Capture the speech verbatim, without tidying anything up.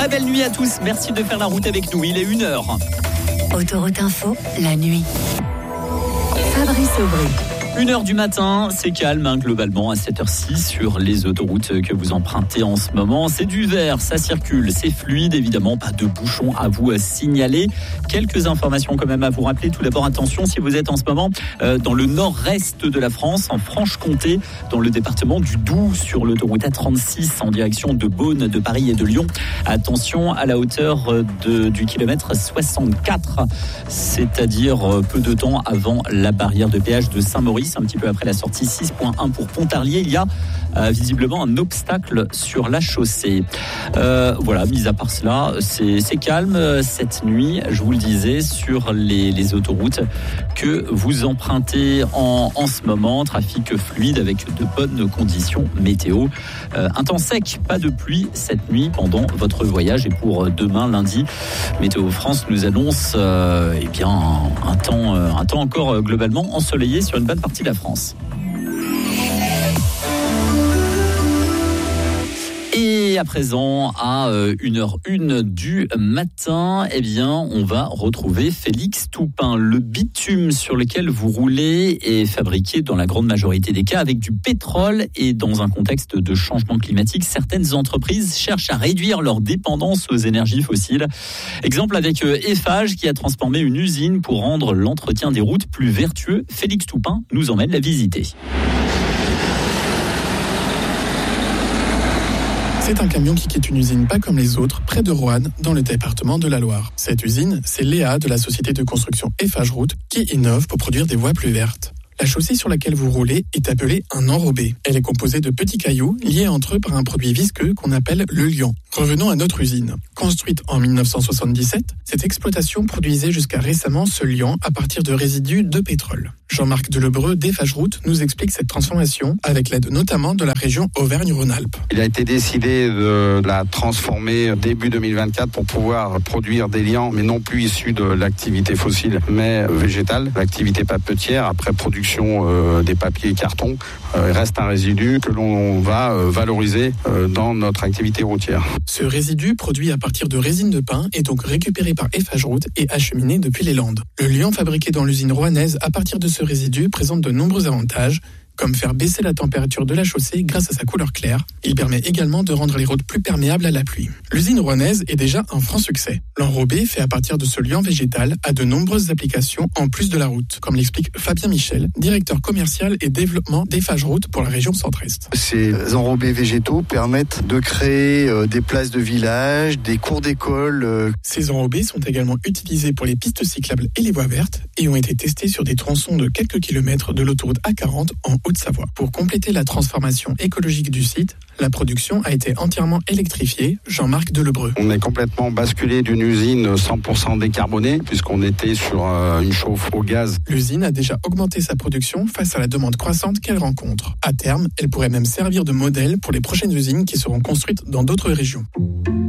Très belle nuit à tous. Merci de faire la route avec nous. Il est une heure. Autoroute Info, la nuit. Fabrice Aubry. une heure du matin, c'est calme hein, globalement à cette heure-ci sur les autoroutes que vous empruntez en ce moment. C'est du vert, ça circule, c'est fluide, évidemment, pas de bouchons à vous signaler. Quelques informations quand même à vous rappeler. Tout d'abord, attention, si vous êtes en ce moment euh, dans le nord-est de la France, en Franche-Comté, dans le département du Doubs, sur l'autoroute A trente-six en direction de Beaune, de Paris et de Lyon. Attention à la hauteur de, du kilomètre soixante-quatre, c'est-à-dire peu de temps avant la barrière de péage de Saint-Maurice. Un petit peu après la sortie six point un pour Pontarlier, il y a euh, visiblement un obstacle sur la chaussée. Euh, voilà, mis à part cela, c'est, c'est calme cette nuit, je vous le disais, sur les, les autoroutes que vous empruntez en, en ce moment. Trafic fluide avec de bonnes conditions météo. Euh, un temps sec, pas de pluie cette nuit pendant votre voyage. Et pour demain, lundi, Météo France nous annonce euh, eh bien, un, un, temps, un temps encore globalement ensoleillé sur une bonne partie de la France. Et à présent, à une heure une du matin, eh bien, on va retrouver Félix Toupin. Le bitume sur lequel vous roulez est fabriqué dans la grande majorité des cas avec du pétrole, et dans un contexte de changement climatique, certaines entreprises cherchent à réduire leur dépendance aux énergies fossiles. Exemple avec Eiffage qui a transformé une usine pour rendre l'entretien des routes plus vertueux. Félix Toupin nous emmène la visiter. C'est un camion qui quitte une usine pas comme les autres, près de Roanne, dans le département de la Loire. Cette usine, c'est Léa de la société de construction Eiffage Route qui innove pour produire des voies plus vertes. La chaussée sur laquelle vous roulez est appelée un enrobé. Elle est composée de petits cailloux liés entre eux par un produit visqueux qu'on appelle le liant. Revenons à notre usine. Construite en dix-neuf cent soixante-dix-sept, cette exploitation produisait jusqu'à récemment ce liant à partir de résidus de pétrole. Jean-Marc Delebreu d'Eiffage Route nous explique cette transformation avec l'aide notamment de la région Auvergne-Rhône-Alpes. Il a été décidé de la transformer début deux mille vingt-quatre pour pouvoir produire des liants, mais non plus issus de l'activité fossile, mais végétale, l'activité papetière. Après production euh, des papiers et cartons, euh, il reste un résidu que l'on va euh, valoriser euh, dans notre activité routière. Ce résidu, produit à partir de résine de pin, est donc récupéré par Eiffage Route et acheminé depuis les Landes. Le liant fabriqué dans l'usine rouennaise à partir de ce résidu présente de nombreux avantages, comme faire baisser la température de la chaussée grâce à sa couleur claire. Il permet également de rendre les routes plus perméables à la pluie. L'usine rouennaise est déjà un franc succès. L'enrobé, fait à partir de ce liant végétal, a de nombreuses applications en plus de la route, comme l'explique Fabien Michel, directeur commercial et développement d'Eiffage Route pour la région Centre-Est. Ces enrobés végétaux permettent de créer euh, des places de village, des cours d'école. Euh... Ces enrobés sont également utilisés pour les pistes cyclables et les voies vertes et ont été testés sur des tronçons de quelques kilomètres de l'autoroute A quarante en Haute-Savoie. Pour compléter la transformation écologique du site, la production a été entièrement électrifiée. Jean-Marc Delebreu. On est complètement basculé d'une usine cent pour cent décarbonée, puisqu'on était sur euh, une chauffe au gaz. L'usine a déjà augmenté sa production face à la demande croissante qu'elle rencontre. À terme, elle pourrait même servir de modèle pour les prochaines usines qui seront construites dans d'autres régions.